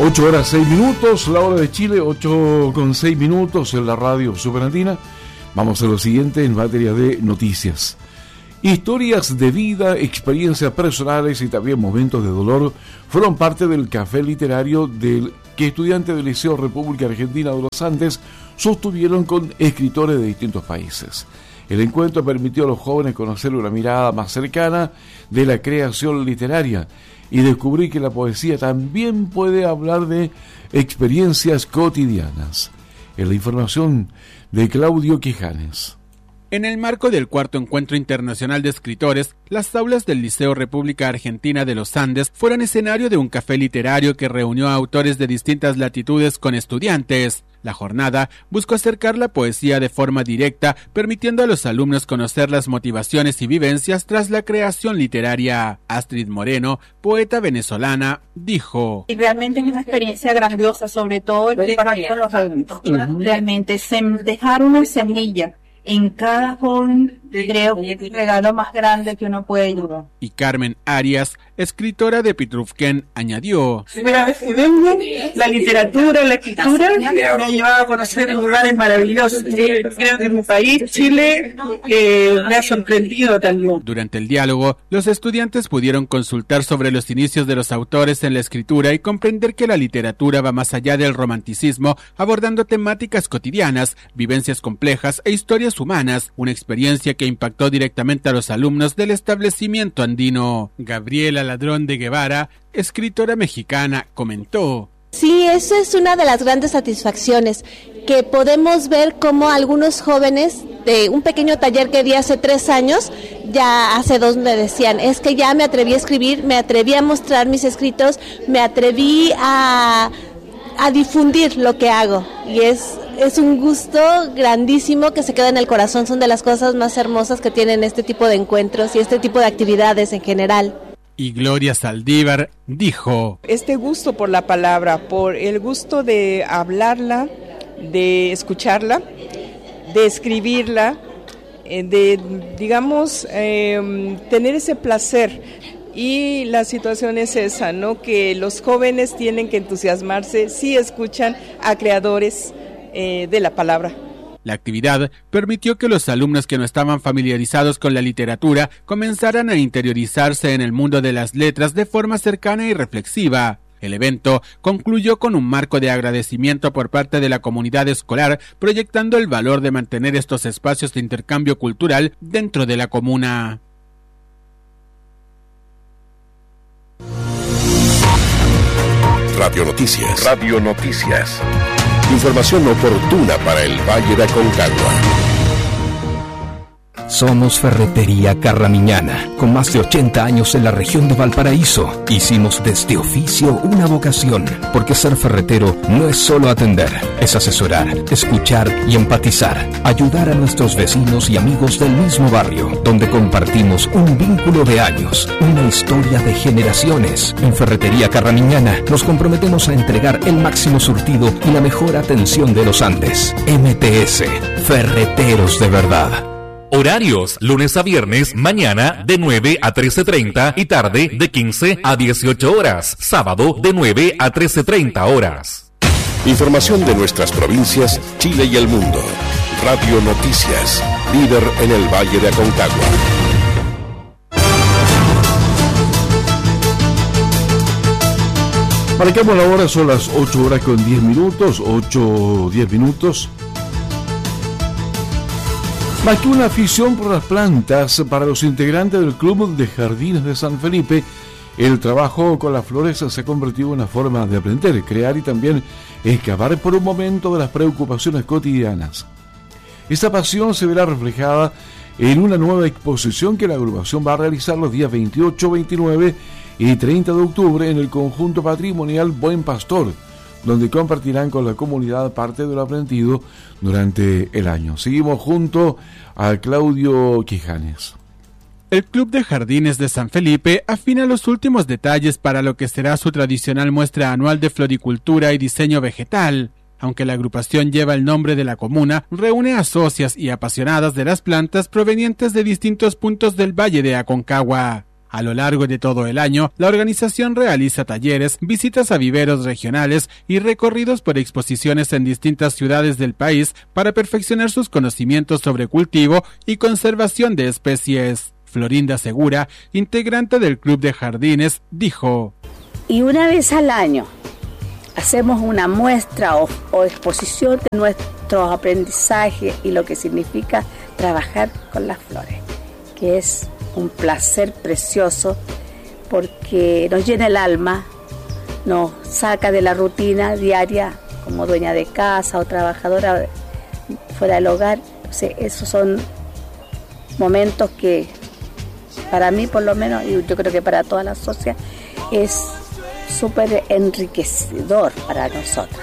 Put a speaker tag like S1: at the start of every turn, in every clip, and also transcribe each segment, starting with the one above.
S1: 8:06, la hora de Chile, 8:06 en la radio Superandina. Vamos a lo siguiente en materia de noticias. Historias de vida, experiencias personales y también momentos de dolor fueron parte del café literario que estudiantes del Liceo República Argentina de los Andes sostuvieron con escritores de distintos países. El encuentro permitió a los jóvenes conocer una mirada más cercana de la creación literaria y descubrir que la poesía también puede hablar de experiencias cotidianas. En la información de Claudio Quijanes.
S2: En el marco del cuarto Encuentro Internacional de Escritores, las aulas del Liceo República Argentina de los Andes fueron escenario de un café literario que reunió a autores de distintas latitudes con estudiantes. La jornada buscó acercar la poesía de forma directa, permitiendo a los alumnos conocer las motivaciones y vivencias tras la creación literaria. Astrid Moreno, poeta venezolana, dijo:
S3: Y realmente es una experiencia grandiosa, sobre todo para los adultos. Realmente dejar una semilla en cada joven, creo que es el regalo más grande que uno puede ayudar.
S2: Y Carmen Arias, escritora de Pitrufquén, añadió:
S4: Primera vez que vengo, la literatura, la escritura, me ha llevado a conocer lugares maravillosos. Creo que mi país, Chile, me ha sorprendido también.
S2: Durante el diálogo, los estudiantes pudieron consultar sobre los inicios de los autores en la escritura y comprender que la literatura va más allá del romanticismo, abordando temáticas cotidianas, vivencias complejas e historias humanas, una experiencia que impactó directamente a los alumnos del establecimiento andino. Gabriela Ladrón de Guevara, escritora mexicana, comentó:
S5: Sí, eso es una de las grandes satisfacciones, que podemos ver cómo algunos jóvenes de un pequeño taller que di hace 3 años, ya hace 2 me decían, es que ya me atreví a escribir, me atreví a mostrar mis escritos, me atreví a difundir lo que hago, y es un gusto grandísimo que se queda en el corazón. Son de las cosas más hermosas que tienen este tipo de encuentros y este tipo de actividades en general.
S2: Y Gloria Saldívar dijo:
S6: Este gusto por la palabra, por el gusto de hablarla, de escucharla, de escribirla, de, digamos, tener ese placer. Y la situación es esa, ¿no? Que los jóvenes tienen que entusiasmarse si escuchan a creadores de la palabra.
S2: La actividad permitió que los alumnos que no estaban familiarizados con la literatura comenzaran a interiorizarse en el mundo de las letras de forma cercana y reflexiva. El evento concluyó con un marco de agradecimiento por parte de la comunidad escolar, proyectando el valor de mantener estos espacios de intercambio cultural dentro de la comuna.
S7: Radio Noticias. Radio Noticias. Información oportuna para el Valle de Aconcagua.
S8: Somos Ferretería Carramiñana, con más de 80 años en la región de Valparaíso. Hicimos de este oficio una vocación, porque ser ferretero no es solo atender, es asesorar, escuchar y empatizar, ayudar a nuestros vecinos y amigos del mismo barrio, donde compartimos un vínculo de años, una historia de generaciones. En Ferretería Carramiñana nos comprometemos a entregar el máximo surtido y la mejor atención de los Andes. MTS, Ferreteros de verdad.
S9: Horarios, lunes a viernes, mañana de 9 a 13:30 y tarde de 15 a 18 horas. Sábado de 9 a 13:30 horas.
S7: Información de nuestras provincias, Chile y el mundo. Radio Noticias, líder en el Valle de Aconcagua.
S1: Marcamos la hora, son las 8:10, 8:10. Más que una afición por las plantas, para los integrantes del Club de Jardines de San Felipe, el trabajo con las flores se ha convertido en una forma de aprender, crear y también escapar por un momento de las preocupaciones cotidianas. Esta pasión se verá reflejada en una nueva exposición que la agrupación va a realizar los días 28, 29 y 30 de octubre en el conjunto patrimonial Buen Pastor, donde compartirán con la comunidad parte de lo aprendido durante el año. Seguimos junto a Claudio Quijanes.
S2: El Club de Jardines de San Felipe afina los últimos detalles para lo que será su tradicional muestra anual de floricultura y diseño vegetal. Aunque la agrupación lleva el nombre de la comuna, reúne a socias y apasionadas de las plantas provenientes de distintos puntos del Valle de Aconcagua. A lo largo de todo el año, la organización realiza talleres, visitas a viveros regionales y recorridos por exposiciones en distintas ciudades del país para perfeccionar sus conocimientos sobre cultivo y conservación de especies. Florinda Segura, integrante del Club de Jardines, dijo:
S10: Y una vez al año hacemos una muestra o exposición de nuestros aprendizajes y lo que significa trabajar con las flores, que es un placer precioso porque nos llena el alma, nos saca de la rutina diaria como dueña de casa o trabajadora fuera del hogar. O sea, esos son momentos que para mí, por lo menos, y yo creo que para toda la sociedad, es súper enriquecedor para nosotros.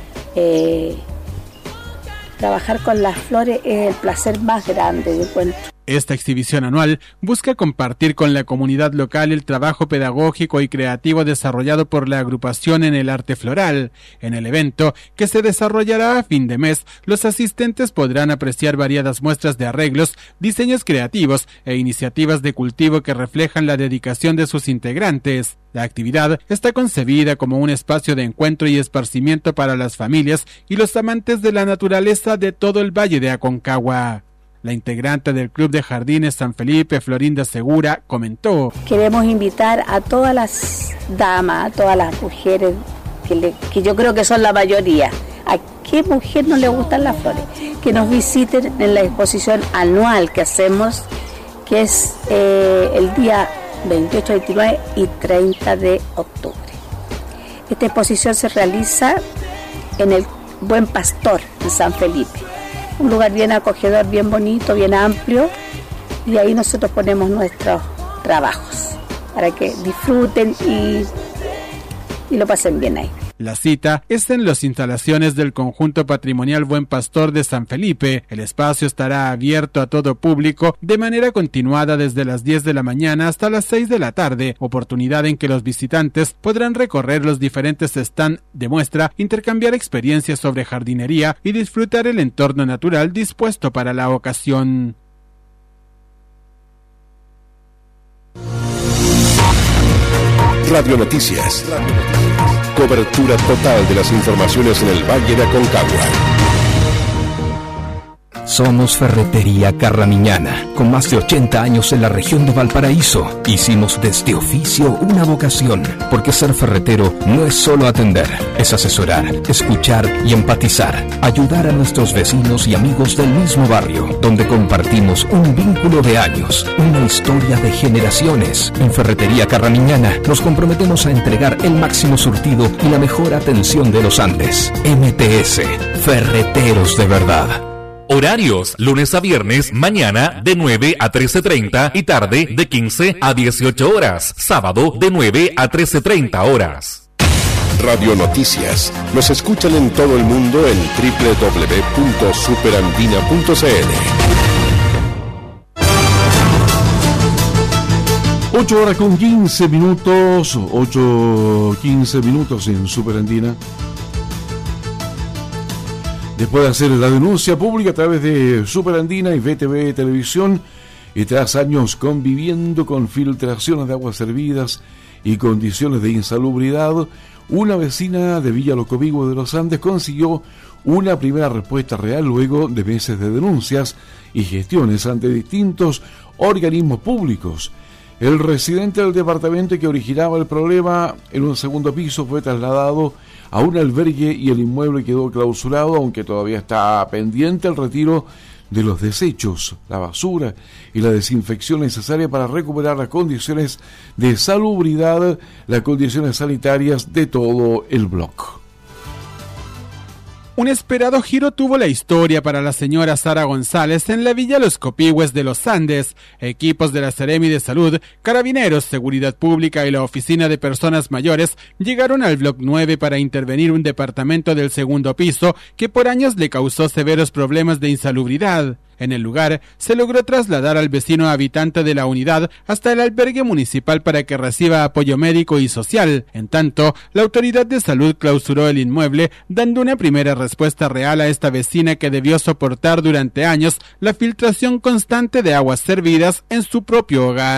S10: Trabajar con las flores es el placer más grande de encuentro.
S2: Esta exhibición anual busca compartir con la comunidad local el trabajo pedagógico y creativo desarrollado por la agrupación en el arte floral. En el evento, que se desarrollará a fin de mes, los asistentes podrán apreciar variadas muestras de arreglos, diseños creativos e iniciativas de cultivo que reflejan la dedicación de sus integrantes. La actividad está concebida como un espacio de encuentro y esparcimiento para las familias y los amantes de la naturaleza de todo el Valle de Aconcagua. La integrante del Club de Jardines San Felipe, Florinda Segura, comentó:
S10: Queremos invitar a todas las damas, a todas las mujeres, que yo creo que son la mayoría. ¿A qué mujer no le gustan las flores? Que nos visiten en la exposición anual que hacemos, que es el día 28, 29 y 30 de octubre. Esta exposición se realiza en el Buen Pastor, en San Felipe. Un lugar bien acogedor, bien bonito, bien amplio, y ahí nosotros ponemos nuestros trabajos para que disfruten y lo pasen bien ahí.
S2: La cita es en las instalaciones del Conjunto Patrimonial Buen Pastor de San Felipe. El espacio estará abierto a todo público de manera continuada desde las 10 de la mañana hasta las 6 de la tarde, oportunidad en que los visitantes podrán recorrer los diferentes stands de muestra, intercambiar experiencias sobre jardinería y disfrutar el entorno natural dispuesto para la ocasión.
S7: Radio Noticias. Cobertura total de las informaciones en el Valle de Aconcagua.
S8: Somos Ferretería Carramiñana, con más de 80 años en la región de Valparaíso. Hicimos de este oficio una vocación, porque ser ferretero no es solo atender, es asesorar, escuchar y empatizar, ayudar a nuestros vecinos y amigos del mismo barrio, donde compartimos un vínculo de años, una historia de generaciones. En Ferretería Carramiñana nos comprometemos a entregar el máximo surtido y la mejor atención de los Andes. MTS, Ferreteros de verdad.
S9: Horarios, lunes a viernes, mañana de 9 a 13:30 y tarde de 15 a 18 horas. Sábado de 9 a 13:30 horas.
S7: Radio Noticias. Nos escuchan en todo el mundo en www.superandina.cl.
S1: 8 horas con 15 minutos, 8:15 minutos en Superandina. Después de hacer la denuncia pública a través de Superandina y VTV Televisión, y tras años conviviendo con filtraciones de aguas servidas y condiciones de insalubridad, una vecina de Villa Locovigo de los Andes consiguió una primera respuesta real luego de meses de denuncias y gestiones ante distintos organismos públicos. El residente del departamento que originaba el problema en un segundo piso fue trasladado a un albergue y el inmueble quedó clausurado, aunque todavía está pendiente el retiro de los desechos, la basura y la desinfección necesaria para recuperar las condiciones de salubridad, las condiciones sanitarias de todo el bloque.
S2: Un esperado giro tuvo la historia para la señora Sara González en la Villa Los Copihue de los Andes. Equipos de la Seremi de Salud, Carabineros, Seguridad Pública y la Oficina de Personas Mayores llegaron al Bloque 9 para intervenir un departamento del segundo piso que por años le causó severos problemas de insalubridad. En el lugar, se logró trasladar al vecino habitante de la unidad hasta el albergue municipal para que reciba apoyo médico y social. En tanto, la autoridad de salud clausuró el inmueble, dando una primera respuesta real a esta vecina que debió soportar durante años la filtración constante de aguas servidas en su propio hogar.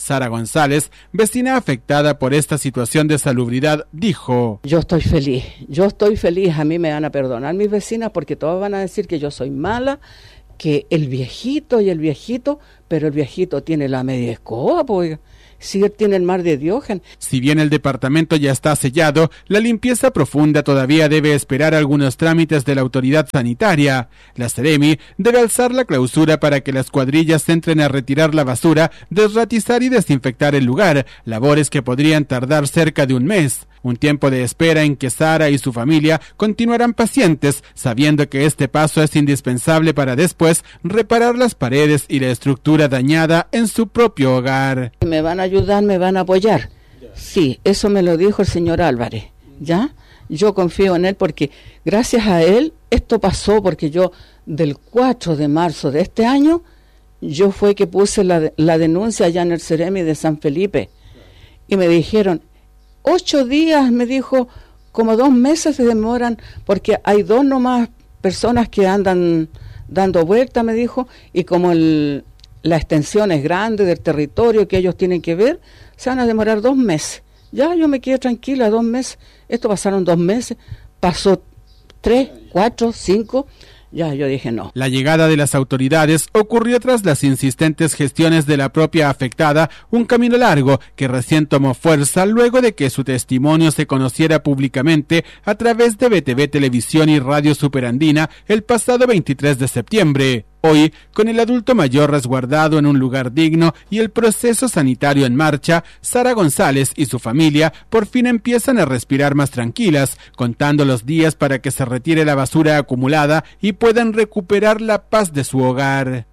S2: Sara González, vecina afectada por esta situación de salubridad, dijo:
S11: yo estoy feliz, a mí me van a perdonar mis vecinas porque todos van a decir que yo soy mala, que el viejito, pero el viejito tiene la media escoba, pues. Si él tiene el mar de Diógenes.
S2: Si bien el departamento ya está sellado, la limpieza profunda todavía debe esperar algunos trámites de la autoridad sanitaria. La Seremi debe alzar la clausura para que las cuadrillas entren a retirar la basura, desratizar y desinfectar el lugar, labores que podrían tardar cerca de un mes. Un tiempo de espera en que Sara y su familia continuarán pacientes, sabiendo que este paso es indispensable para después reparar las paredes y la estructura dañada en su propio hogar.
S11: Me van a ayudar, me van a apoyar. Sí, eso me lo dijo el señor Álvarez, ¿ya? Yo confío en él porque gracias a él esto pasó, porque yo del 4 de marzo de este año, yo fue que puse la denuncia allá en el Seremi de San Felipe y me dijeron 8 días, me dijo, como 2 meses se demoran, porque hay 2 nomás personas que andan dando vuelta, me dijo, y como la extensión es grande del territorio que ellos tienen que ver, se van a demorar 2 meses. Ya yo me quedé tranquila, 2 meses, esto pasaron 2 meses, pasó 3, 4, 5, ya yo dije no.
S2: La llegada de las autoridades ocurrió tras las insistentes gestiones de la propia afectada, un camino largo que recién tomó fuerza luego de que su testimonio se conociera públicamente a través de BTV Televisión y Radio Superandina el pasado 23 de septiembre. Hoy, con el adulto mayor resguardado en un lugar digno y el proceso sanitario en marcha, Sara González y su familia por fin empiezan a respirar más tranquilas, contando los días para que se retire la basura acumulada y puedan recuperar la paz de su hogar.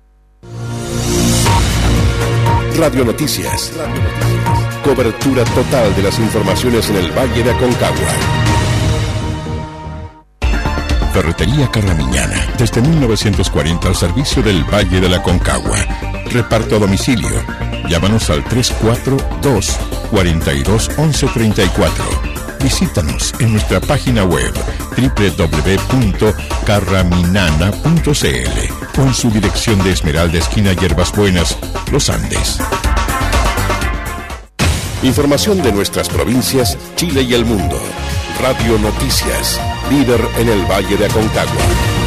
S7: Radio Noticias. Cobertura total de las informaciones en el Valle de Aconcagua. Ferretería Carramiñana, desde 1940 al servicio del Valle de la Aconcagua. Reparto a domicilio. Llámanos al 342-421134. Visítanos en nuestra página web www.carraminana.cl o en su dirección de Esmeralda, esquina Hierbas Buenas, Los Andes. Información de nuestras provincias, Chile y el mundo. Radio Noticias, líder en el Valle de Aconcagua.